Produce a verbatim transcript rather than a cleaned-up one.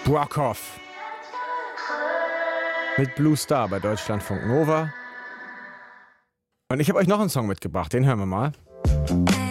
Brockhoff mit Blue Star bei Deutschlandfunk Nova. Und ich habe euch noch einen Song mitgebracht, den hören wir mal.